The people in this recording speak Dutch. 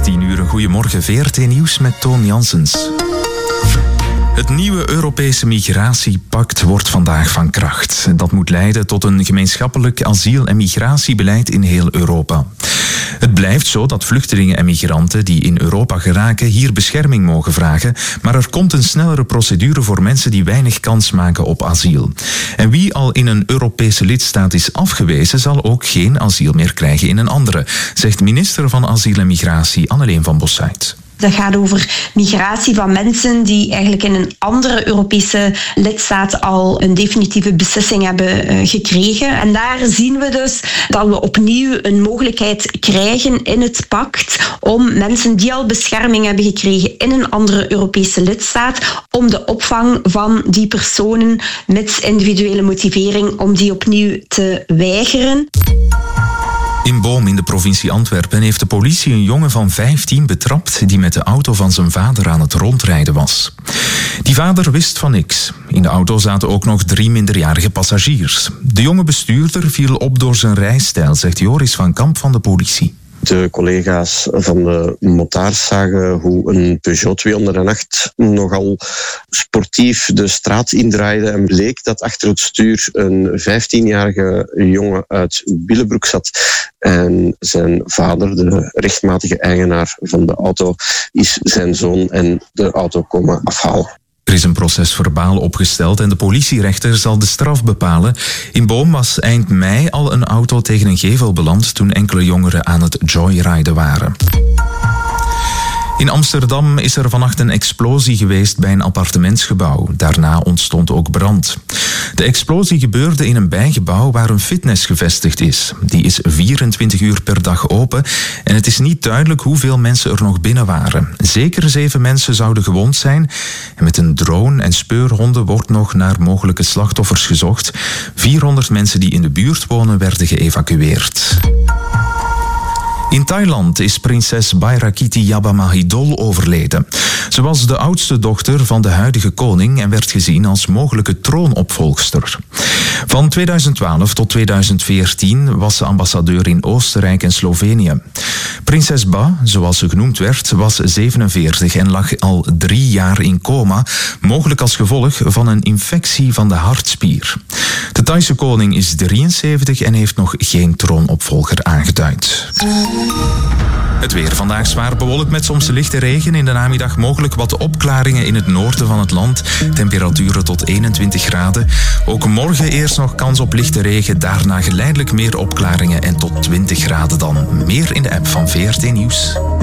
10 uur. Goedemorgen, VRT Nieuws met Toon Janssens. Het nieuwe Europese migratiepact wordt vandaag van kracht. Dat moet leiden tot een gemeenschappelijk asiel- en migratiebeleid in heel Europa. Het blijft zo dat vluchtelingen en migranten die in Europa geraken hier bescherming mogen vragen, maar er komt een snellere procedure voor mensen die weinig kans maken op asiel. En wie al in een Europese lidstaat is afgewezen, zal ook geen asiel meer krijgen in een andere, zegt minister van Asiel en Migratie Anneleen van Bossuyt. Dat gaat over migratie van mensen die eigenlijk in een andere Europese lidstaat al een definitieve beslissing hebben gekregen. En daar zien we dus dat we opnieuw een mogelijkheid krijgen in het pact om mensen die al bescherming hebben gekregen in een andere Europese lidstaat, om de opvang van die personen met individuele motivering, om die opnieuw te weigeren. In Boom in de provincie Antwerpen heeft de politie een jongen van 15 betrapt die met de auto van zijn vader aan het rondrijden was. Die vader wist van niks. In de auto zaten ook nog 3 minderjarige passagiers. De jonge bestuurder viel op door zijn rijstijl, zegt Joris van Kamp van de politie. De collega's van de motards zagen hoe een Peugeot 208 nogal sportief de straat indraaide en bleek dat achter het stuur een 15-jarige jongen uit Willebroek zat. En zijn vader, de rechtmatige eigenaar van de auto, is zijn zoon en de auto komen afhalen. Er is een proces verbaal opgesteld en de politierechter zal de straf bepalen. In Boom was eind mei al een auto tegen een gevel beland toen enkele jongeren aan het joyriden waren. In Amsterdam is er vannacht een explosie geweest bij een appartementsgebouw. Daarna ontstond ook brand. De explosie gebeurde in een bijgebouw waar een fitness gevestigd is. Die is 24 uur per dag open en het is niet duidelijk hoeveel mensen er nog binnen waren. Zeker 7 mensen zouden gewond zijn. En met een drone en speurhonden wordt nog naar mogelijke slachtoffers gezocht. 400 mensen die in de buurt wonen werden geëvacueerd. In Thailand is prinses Bairakiti Yabamahidol overleden. Ze was de oudste dochter van de huidige koning en werd gezien als mogelijke troonopvolgster. Van 2012 tot 2014 was ze ambassadeur in Oostenrijk en Slovenië. Prinses Ba, zoals ze genoemd werd, was 47 en lag al 3 jaar in coma, mogelijk als gevolg van een infectie van de hartspier. De Thaise koning is 73 en heeft nog geen troonopvolger aangeduid. Het weer vandaag zwaar bewolkt met soms lichte regen. In de namiddag mogelijk wat opklaringen in het noorden van het land. Temperaturen tot 21 graden. Ook morgen eerst nog kans op lichte regen. Daarna geleidelijk meer opklaringen en tot 20 graden dan. Meer in de app van VRT Nieuws.